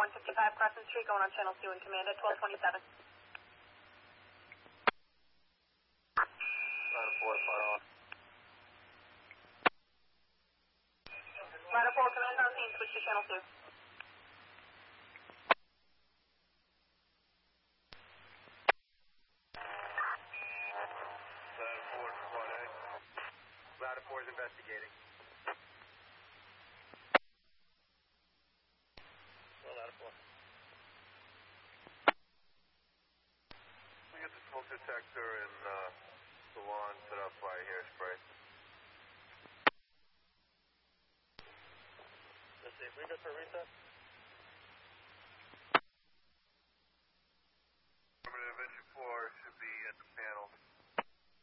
155 Crescent Street, going on channel 2 in command at 1227. Ladder 4, command on scene, switch to channel 2. Ladder 4 is investigating. Ladder 4. We get the smoke detector in Salon set up by hairspray. Let's see, we good for reset?